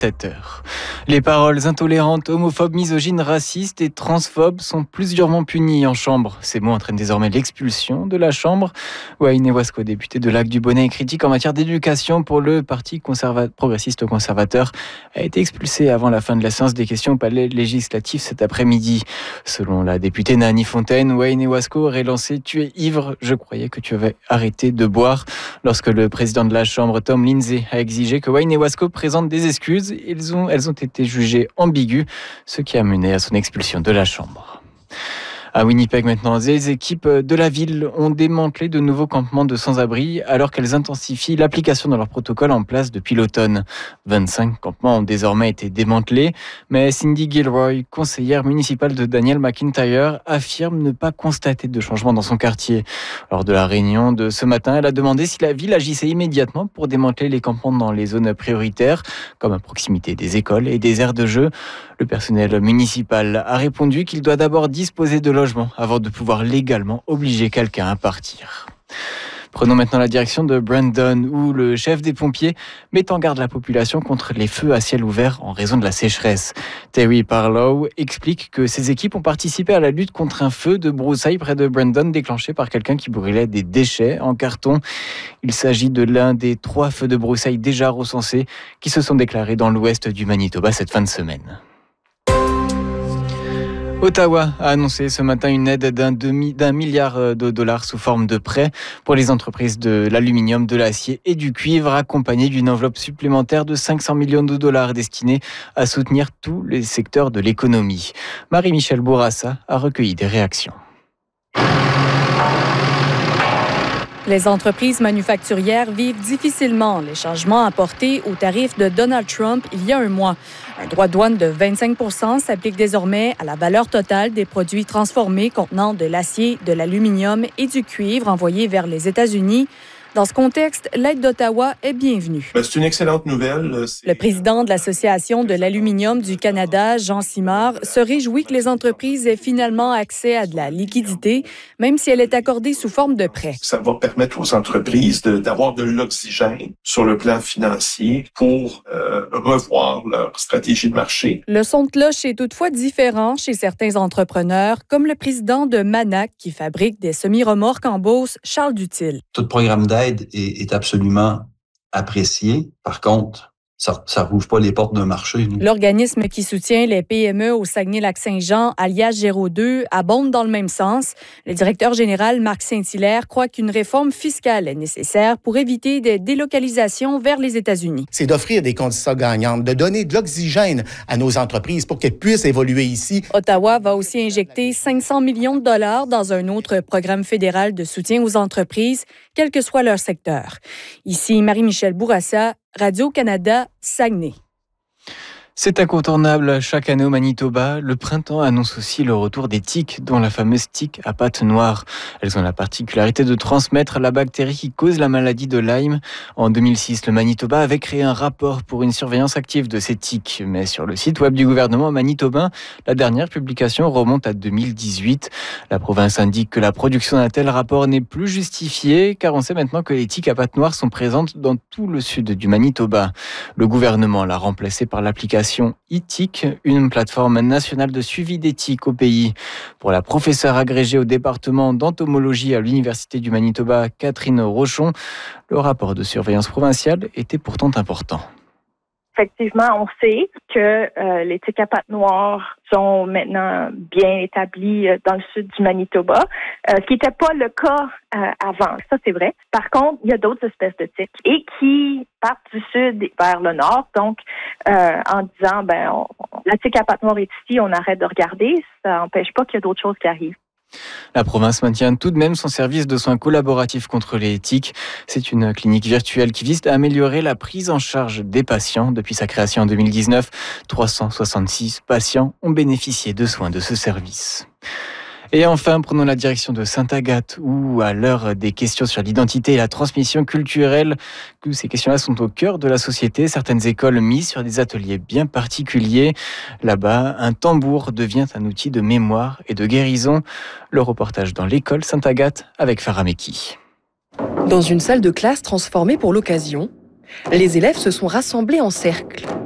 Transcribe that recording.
7h. Les paroles intolérantes, homophobes, misogynes, racistes et transphobes sont plus durement punies en chambre. Ces mots entraînent désormais l'expulsion de la chambre. Wayne Wasco, député de Lac-du-Bonnet et critique en matière d'éducation pour le parti progressiste conservateur, a été expulsé avant la fin de la séance des questions au palais législatif cet après-midi. Selon la députée Nani Fontaine, Wayne Wasco aurait lancé « Tu es ivre, je croyais que tu avais arrêté de boire » lorsque le président de la chambre, Tom Lindsay, a exigé que Wayne Wasco présente des excuses. Elles ont été jugées ambiguës, ce qui a mené à son expulsion de la chambre. À Winnipeg maintenant, les équipes de la ville ont démantelé de nouveaux campements de sans-abri alors qu'elles intensifient l'application de leur protocole en place depuis l'automne. 25 campements ont désormais été démantelés, mais Cindy Gilroy, conseillère municipale de Daniel McIntyre, affirme ne pas constater de changement dans son quartier. Lors de la réunion de ce matin, elle a demandé si la ville agissait immédiatement pour démanteler les campements dans les zones prioritaires, comme à proximité des écoles et des aires de jeu. Le personnel municipal a répondu qu'il doit d'abord disposer de logements avant de pouvoir légalement obliger quelqu'un à partir. Prenons maintenant la direction de Brandon, où le chef des pompiers met en garde la population contre les feux à ciel ouvert en raison de la sécheresse. Terry Parlow explique que ses équipes ont participé à la lutte contre un feu de broussailles près de Brandon déclenché par quelqu'un qui brûlait des déchets en carton. Il s'agit de l'un des 3 feux de broussailles déjà recensés qui se sont déclarés dans l'ouest du Manitoba cette fin de semaine. Ottawa a annoncé ce matin une aide d'un milliard de dollars sous forme de prêt pour les entreprises de l'aluminium, de l'acier et du cuivre, accompagnée d'une enveloppe supplémentaire de 500 millions de dollars destinée à soutenir tous les secteurs de l'économie. Marie-Michel Bourassa a recueilli des réactions. Les entreprises manufacturières vivent difficilement les changements apportés aux tarifs de Donald Trump il y a un mois. Un droit de douane de 25 % s'applique désormais à la valeur totale des produits transformés contenant de l'acier, de l'aluminium et du cuivre envoyés vers les États-Unis. Dans ce contexte, l'aide d'Ottawa est bienvenue. C'est une excellente nouvelle. Le président de l'Association de l'aluminium du Canada, Jean Simard, se réjouit que les entreprises aient finalement accès à de la liquidité, même si elle est accordée sous forme de prêt. Ça va permettre aux entreprises d'avoir de l'oxygène sur le plan financier pour revoir leur stratégie de marché. Le son de cloche est toutefois différent chez certains entrepreneurs, comme le président de Manac, qui fabrique des semi-remorques en Beauce, Charles Dutil. Tout programme d'aide est absolument apprécié. Par contre, ça rouvre pas les portes d'un marché. L'organisme qui soutient les PME au Saguenay-Lac-Saint-Jean, alias Géraud 2, abonde dans le même sens. Le directeur général Marc Saint-Hilaire croit qu'une réforme fiscale est nécessaire pour éviter des délocalisations vers les États-Unis. C'est d'offrir des conditions gagnantes, de donner de l'oxygène à nos entreprises pour qu'elles puissent évoluer ici. Ottawa va aussi injecter 500 millions de dollars dans un autre programme fédéral de soutien aux entreprises, quel que soit leur secteur. Ici, Marie-Michel Bourassa, Radio-Canada, Saguenay. C'est incontournable. Chaque année au Manitoba, le printemps annonce aussi le retour des tiques, dont la fameuse tique à pattes noires. Elles ont la particularité de transmettre la bactérie qui cause la maladie de Lyme. En 2006, le Manitoba avait créé un rapport pour une surveillance active de ces tiques. Mais sur le site web du gouvernement manitobain, la dernière publication remonte à 2018. La province indique que la production d'un tel rapport n'est plus justifiée, car on sait maintenant que les tiques à pattes noires sont présentes dans tout le sud du Manitoba. Le gouvernement l'a remplacée par l'application e-TIC, une plateforme nationale de suivi des tiques au pays. Pour la professeure agrégée au département d'entomologie à l'Université du Manitoba, Catherine Rochon, le rapport de surveillance provinciale était pourtant important. Effectivement, on sait que les tiques à pattes noires sont maintenant bien établies dans le sud du Manitoba, ce qui n'était pas le cas avant. Ça, c'est vrai. Par contre, il y a d'autres espèces de tiques et qui partent du sud vers le nord. Donc, en disant, la tique à pattes noires est ici, on arrête de regarder, ça n'empêche pas qu'il y a d'autres choses qui arrivent. La province maintient tout de même son service de soins collaboratifs contre les tiques. C'est une clinique virtuelle qui vise à améliorer la prise en charge des patients. Depuis sa création en 2019, 366 patients ont bénéficié de soins de ce service. Et enfin, prenons la direction de Sainte-Agathe, où à l'heure des questions sur l'identité et la transmission culturelle, que ces questions-là sont au cœur de la société, certaines écoles misent sur des ateliers bien particuliers. Là-bas, un tambour devient un outil de mémoire et de guérison. Le reportage dans l'école Sainte-Agathe avec Farah Meki. Dans une salle de classe transformée pour l'occasion, les élèves se sont rassemblés en cercle.